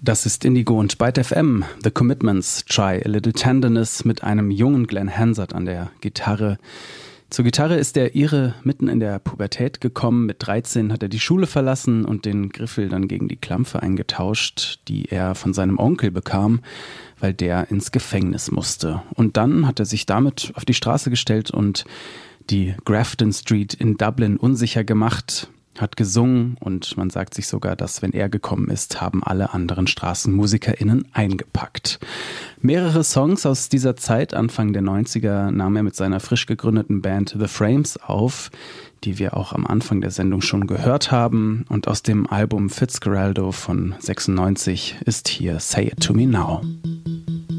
Das ist Indigo und Byte FM, The Commitments, Try a Little Tenderness mit einem jungen Glenn Hansard an der Gitarre. Zur Gitarre ist der Ire mitten in der Pubertät gekommen. Mit 13 hat er die Schule verlassen und den Griffel dann gegen die Klampfe eingetauscht, die er von seinem Onkel bekam, weil der ins Gefängnis musste. Und dann hat er sich damit auf die Straße gestellt und die Grafton Street in Dublin unsicher gemacht, hat gesungen und man sagt sich sogar, dass wenn er gekommen ist, haben alle anderen StraßenmusikerInnen eingepackt. Mehrere Songs aus dieser Zeit, Anfang der 90er, nahm er mit seiner frisch gegründeten Band The Frames auf, die wir auch am Anfang der Sendung schon gehört haben. Und aus dem Album Fitzgeraldo von 96 ist hier Say It To Me Now.